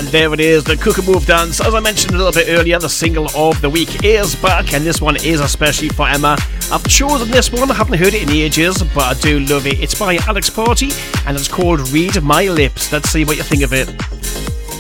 And there it is, the Cook and Move dance. As I mentioned a little bit earlier, the single of the week is back, and this one is especially for Emma. I've chosen this one, I haven't heard it in ages, but I do love it. It's by Alex Party, and it's called Read My Lips. Let's see what you think of it.